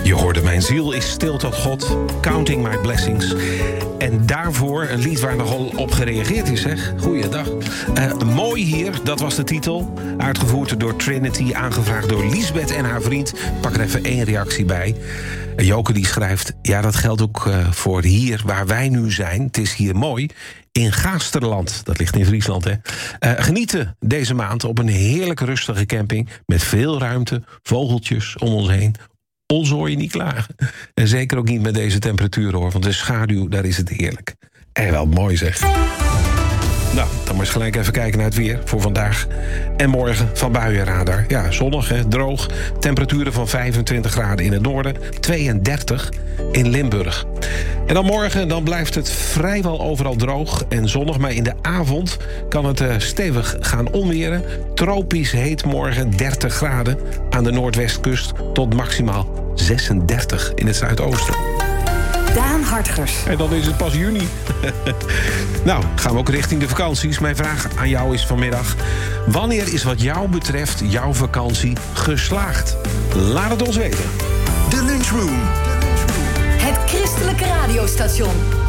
Je hoorde Mijn ziel is stil tot God, Counting my blessings. En daarvoor een lied waar nogal op gereageerd is, zeg. Goeiedag. Mooi hier, dat was de titel. Uitgevoerd door Trinity, aangevraagd door Liesbeth en haar vriend. Pak er even 1 reactie bij. Joke die schrijft, ja, dat geldt ook voor hier waar wij nu zijn. Het is hier mooi. In Gaasterland, dat ligt in Friesland, hè. Genieten deze maand op een heerlijk rustige camping met veel ruimte, vogeltjes om ons heen. Ons hoor je niet klagen. En zeker ook niet met deze temperaturen, hoor. Want de schaduw, daar is het heerlijk. En wel mooi, zeg. Nou, dan maar eens gelijk even kijken naar het weer voor vandaag en morgen van Buienradar. Ja, zonnig, hè, droog. Temperaturen van 25 graden in het noorden, 32 in Limburg. En dan morgen, dan blijft het vrijwel overal droog en zonnig. Maar in de avond kan het stevig gaan onweren. Tropisch heet morgen 30 graden aan de noordwestkust tot maximaal 36 in het zuidoosten. Daan Hartgers. En dan is het pas juni. Nou, gaan we ook richting de vakanties. Mijn vraag aan jou is vanmiddag: wanneer is wat jou betreft jouw vakantie geslaagd? Laat het ons weten. De Lunchroom. Het christelijke radiostation.